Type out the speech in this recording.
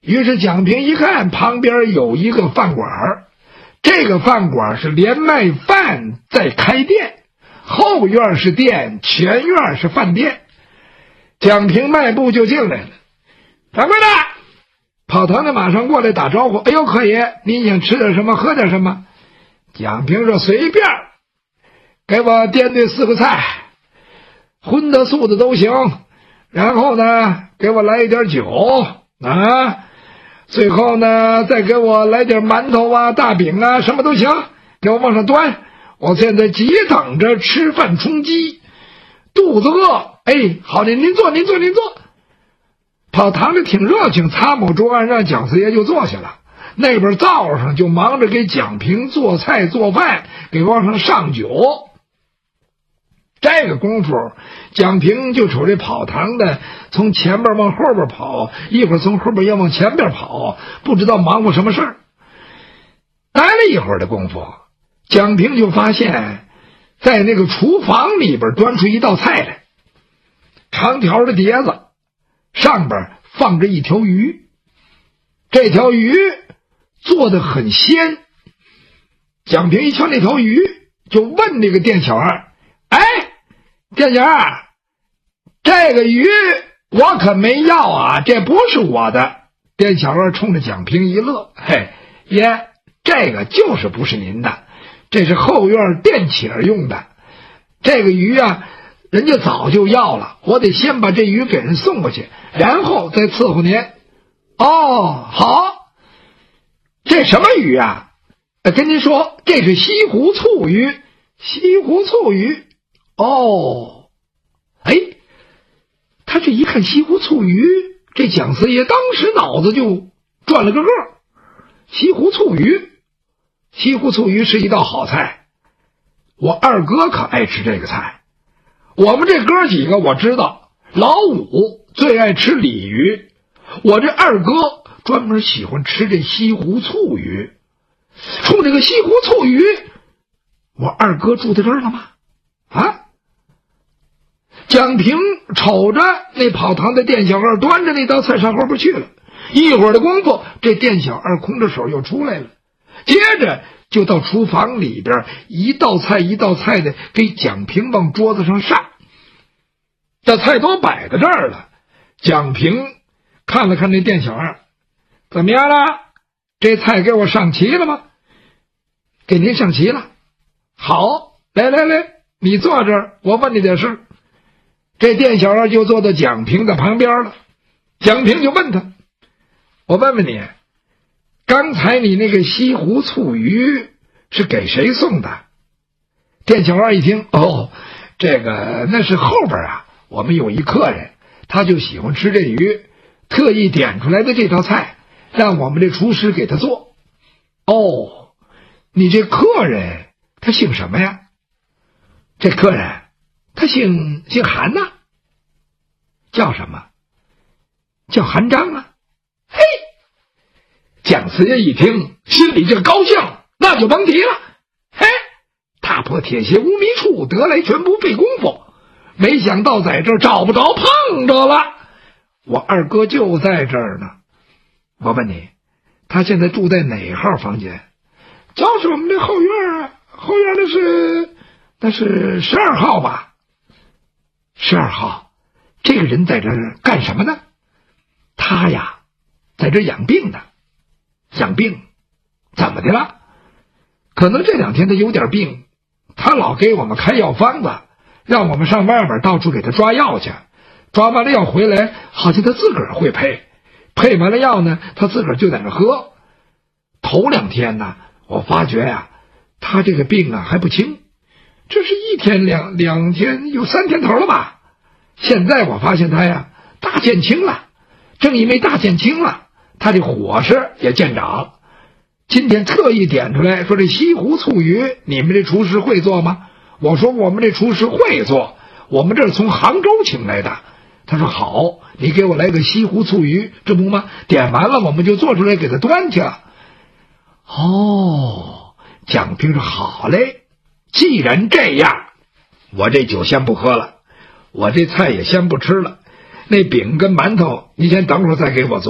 于是蒋平一看旁边有一个饭馆，这个饭馆是连卖饭再开店，后院是店，前院是饭店。蒋平迈步就进来了。掌柜的，跑堂的马上过来打招呼。哎呦，客爷，您想吃点什么，喝点什么？蒋平说随便，给我掂对4个菜，荤的素的都行，然后呢给我来一点酒啊，最后呢再给我来点馒头啊大饼啊，什么都行，给我往上端。我现在急等着吃饭充饥，肚子饿。哎，好的，您坐。跑堂的挺热情，擦抹桌案让蒋四爷就坐下了。那边灶上就忙着给蒋平做菜做饭，给往上上酒。这个功夫，蒋平就瞅这跑堂的从前边往后边跑，一会儿从后边又往前边跑，不知道忙活什么事儿。待了一会儿的功夫，蒋平就发现在那个厨房里边端出一道菜来，长条的碟子，上边放着一条鱼。这条鱼做得很鲜。蒋平一瞧那条鱼，就问那个店小二：哎，店小二，这个鱼我可没要啊，这不是我的。店小二冲着蒋平一乐：嘿，爷，这个就是不是您的，这是后院店起儿用的。这个鱼啊，人家早就要了，我得先把这鱼给人送过去，然后再伺候您。哦，好。这什么鱼啊？跟您说，这是西湖醋鱼。西湖醋鱼。哦，哎，他这一看西湖醋鱼，这蒋四爷当时脑子就转了个个。西湖醋鱼，西湖醋鱼是一道好菜，我二哥可爱吃这个菜。我们这哥几个我知道，老五最爱吃鲤鱼，我这二哥专门喜欢吃这西湖醋鱼。冲这个西湖醋鱼，我二哥住在这儿了吗？啊！蒋平瞅着那跑堂的店小二端着那道菜上后边去了，一会儿的功夫，这店小二空着手又出来了，接着就到厨房里边一道菜一道菜的给蒋平往桌子上上。这菜都摆在这儿了，蒋平看了看那店小二：怎么样了？这菜给我上齐了吗？给您上齐了。好，来，你坐这儿，我问你点事。这店小二就坐到蒋平的旁边了。蒋平就问他：我问问你，刚才你那个西湖醋鱼是给谁送的？店小二一听，哦，这个那是后边啊，我们有一客人，他就喜欢吃这鱼，特意点出来的这道菜，让我们这厨师给他做。哦，你这客人他姓什么呀？这客人他姓韩呐。叫什么？叫韩章啊。嘿，蒋四爷一听心里就高兴，那就甭提了。嘿，踏破铁鞋无觅处，得来全不费功夫。没想到在这儿找不着，碰着了。我二哥就在这儿呢。我问你，他现在住在哪号房间？就是我们这后院啊，后院那是12号吧？12号。这个人在这儿干什么呢？他呀，在这儿养病呢。养病？怎么的了？可能这2天他有点病，他老给我们开药方子，让我们上外面到处给他抓药去。抓完了药回来，好像他自个儿会配，配完了药呢，他自个儿就在那喝。头2天呢，我发觉呀，他这个病啊还不轻，这是1天2天有3天头了吧。现在我发现他呀大见轻了，正因为大见轻了，他这伙食也见长。今天特意点出来说，这西湖醋鱼你们这厨师会做吗？我说我们这厨师会做，我们这是从杭州请来的。他说好，你给我来个西湖醋鱼，这不吗？点完了我们就做出来给他端去了。哦，蒋平说好嘞，既然这样，我这酒先不喝了，我这菜也先不吃了，那饼跟馒头你先等会儿再给我做。